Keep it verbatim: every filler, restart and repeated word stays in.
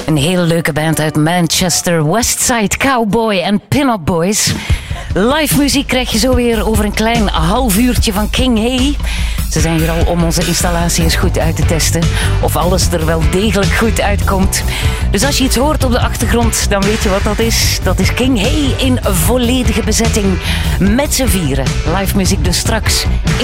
Een hele leuke band uit Manchester, Westside Cowboy en Pin-Up Boys. Live muziek krijg je zo weer over een klein half uurtje van King Hay. Ze zijn hier al om onze installatie eens goed uit te testen. Of alles er wel degelijk goed uitkomt. Dus als je iets hoort op de achtergrond, dan weet je wat dat is. Dat is King Hay in volledige bezetting. Met z'n vieren. Live muziek dus straks.